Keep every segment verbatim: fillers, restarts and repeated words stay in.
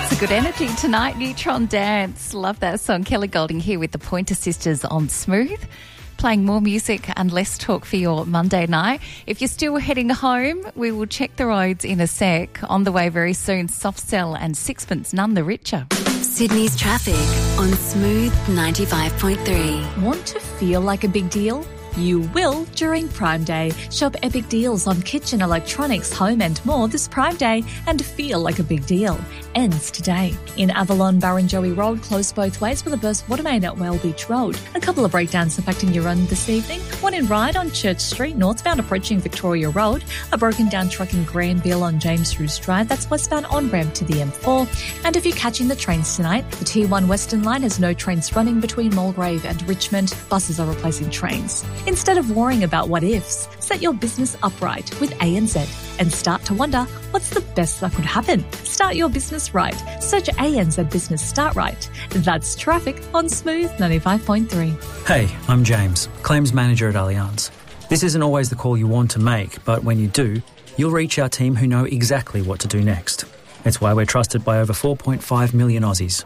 Lots of good energy tonight. Neutron Dance. Love that song. Kelly Golding here with the Pointer Sisters on Smooth. Playing more music and less talk for your Monday night. If you're still heading home, we will check the roads in a sec. On the way very soon, Soft Cell and Sixpence, none the richer. Sydney's traffic on Smooth ninety-five point three. Want to feel like a big deal? You will during Prime Day. Shop epic deals on kitchen, electronics, home and more this Prime Day and feel like a big deal. Ends today. In Avalon, Barrenjoey Road closed both ways with a burst water main at Whale Beach Road. A couple of breakdowns affecting your run this evening. One in Ryde on Church Street, northbound approaching Victoria Road. A broken down truck in Granville on James Roos Drive. That's westbound on-ramp to the M four. And if you're catching the trains tonight, the T one Western Line has no trains running between Mulgrave and Richmond. Buses are replacing trains. Instead of worrying about what ifs, set your business upright with A N Z and start to wonder what's the best that could happen. Start your business right. Search A N Z Business Start Right. That's traffic on Smooth ninety-five point three. Hey, I'm James, Claims Manager at Allianz. This isn't always the call you want to make, but when you do, you'll reach our team who know exactly what to do next. It's why we're trusted by over four point five million Aussies.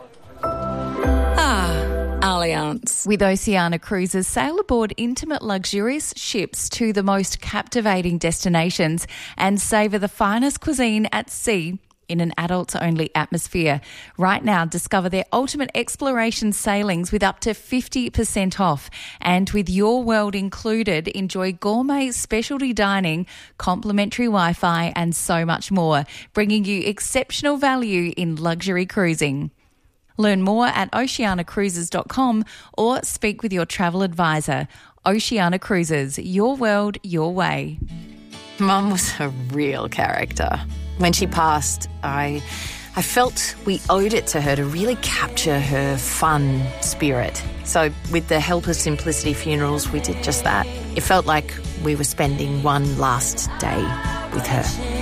Allianz. With Oceania Cruises, sail aboard intimate, luxurious ships to the most captivating destinations and savour the finest cuisine at sea in an adults-only atmosphere. Right now, discover their ultimate exploration sailings with up to fifty percent off. And with Your World included, enjoy gourmet specialty dining, complimentary Wi-Fi and so much more, bringing you exceptional value in luxury cruising. Learn more at oceania cruises dot com or speak with your travel advisor. Oceania Cruises, your world, your way. Mum was a real character. When she passed, I I felt we owed it to her to really capture her fun spirit. So with the help of Simplicity Funerals, we did just that. It felt like we were spending one last day with her.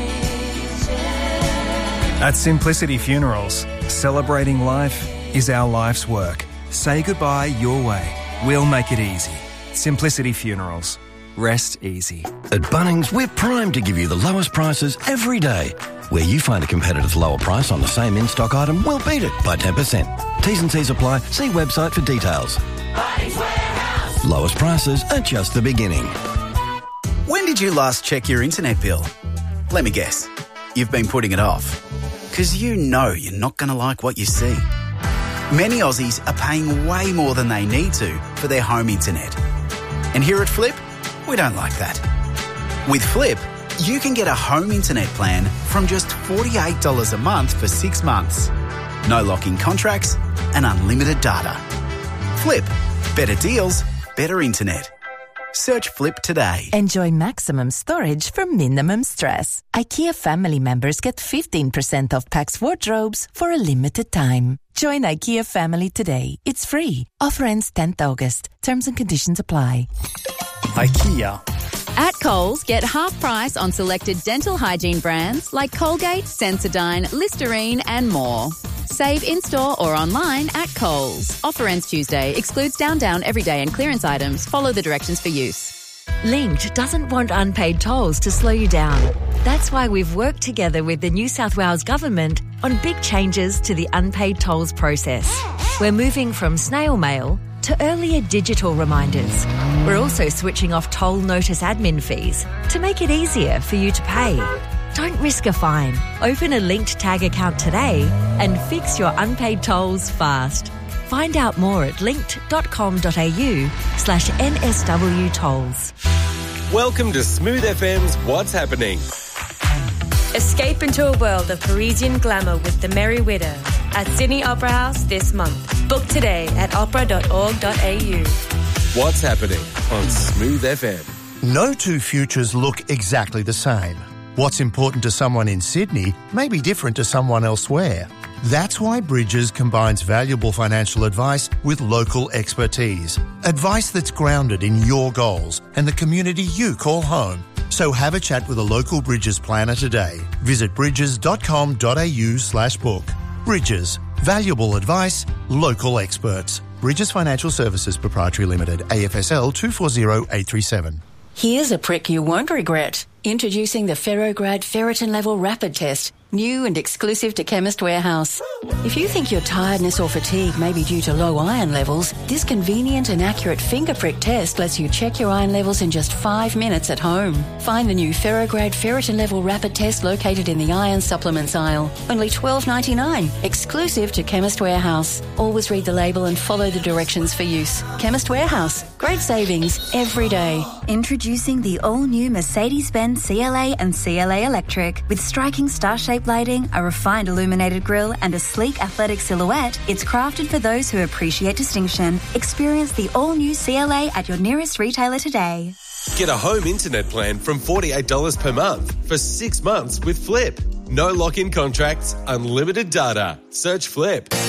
At Simplicity Funerals, celebrating life is our life's work. Say goodbye your way. We'll make it easy. Simplicity Funerals. Rest easy. At Bunnings, we're primed to give you the lowest prices every day. Where you find a competitive lower price on the same in-stock item, we'll beat it by ten percent. T's and C's apply. See website for details. Bunnings Warehouse. Lowest prices are just the beginning. When did you last check your internet bill? Let me guess. You've been putting it off. Because you know you're not going to like what you see. Many Aussies are paying way more than they need to for their home internet. And here at Flip, we don't like that. With Flip, you can get a home internet plan from just forty-eight dollars a month for six months. No lock-in contracts and unlimited data. Flip. Better deals, better internet. Search Flip today. Enjoy maximum storage for minimum stress. IKEA family members get fifteen percent off Pax wardrobes for a limited time. Join IKEA family today. It's free. Offer ends tenth August. Terms and conditions apply. IKEA. At Coles, get half price on selected dental hygiene brands like Colgate, Sensodyne, Listerine and more. Save in-store or online at Coles. Offer ends Tuesday. Excludes Down Down, everyday and clearance items. Follow the directions for use. Linked doesn't want unpaid tolls to slow you down. That's why we've worked together with the New South Wales Government on big changes to the unpaid tolls process. We're moving from snail mail to earlier digital reminders. We're also switching off toll notice admin fees to make it easier for you to pay. Don't risk a fine. Open a Linked Tag account today and fix your unpaid tolls fast. Find out more at linked.com.au slash NSW tolls. Welcome to Smooth F M's What's Happening. Escape into a world of Parisian glamour with The Merry Widow at Sydney Opera House this month. Book today at opera dot org dot a u. What's Happening on Smooth F M. No two futures look exactly the same. What's important to someone in Sydney may be different to someone elsewhere. That's why Bridges combines valuable financial advice with local expertise. Advice that's grounded in your goals and the community you call home. So have a chat with a local Bridges planner today. Visit bridges.com.au slash book. Bridges. Valuable advice, local experts. Bridges Financial Services Proprietary Limited, A F S L two four zero eight three seven. Here's a prick you won't regret. Introducing the Ferrograd Ferritin Level Rapid Test. new and exclusive to Chemist Warehouse. If you think your tiredness or fatigue may be due to low iron levels, this convenient and accurate finger prick test lets you check your iron levels in just five minutes at home. Find the new Ferrograde Ferritin Level Rapid Test located in the iron supplements aisle. Only twelve ninety-nine, exclusive to Chemist Warehouse. Always read the label and follow the directions for use. Chemist Warehouse. Great savings every day. Introducing the all-new Mercedes-Benz C L A and C L A Electric. With striking star-shaped lighting, a refined illuminated grille and a sleek athletic silhouette, it's crafted for those who appreciate distinction. Experience the all-new C L A at your nearest retailer today. Get a home internet plan from forty-eight dollars per month for six months with Flip. No lock-in contracts, unlimited data. Search Flip.